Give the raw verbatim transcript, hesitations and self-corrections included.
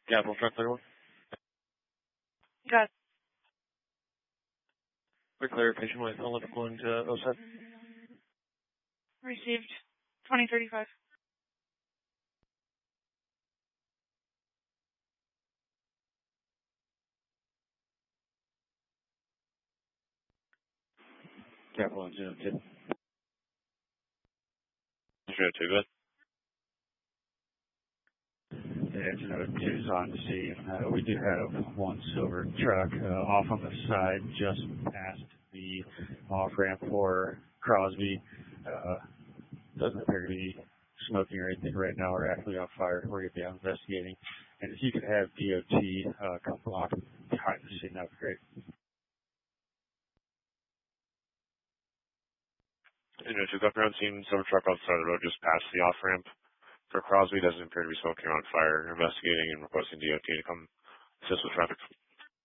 Capital Truck thirty-one. Got it. For clarification, with Olympic going to O S E D. Received. twenty thirty-five. Capital Engine two. Engine two, good. Engine two is on the scene. Uh, we do have one silver truck uh, off on the side just past the off-ramp for Crosby. Uh, doesn't appear to be smoking or anything right now or actually on fire. We're going to be investigating. And if you could have D O T uh, come block behind the scene, that would be great. Engine two, got ground scene, silver truck on the side of the road just past the off-ramp for Crosby. Doesn't appear to be smoking or on fire. Investigating and requesting D O T to come assist with traffic.